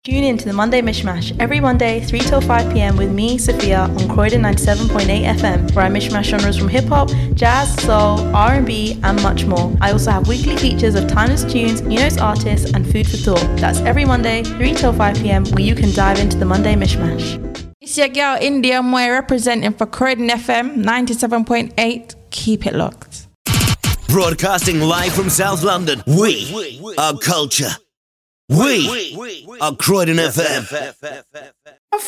Tune in to the Monday Mishmash every Monday, 3 till 5 p.m. with me, Sophia, on Croydon 97.8 FM, where I mishmash genres from hip-hop, jazz, soul, R&B, and much more. I also have weekly features of timeless tunes, new artists, and food for thought. That's every Monday, 3 till 5 p.m, where you can dive into the Monday Mishmash. It's your girl, India Moy, representing for Croydon FM 97.8. Keep it locked. Broadcasting live from South London, we are culture. We are Croydon FM.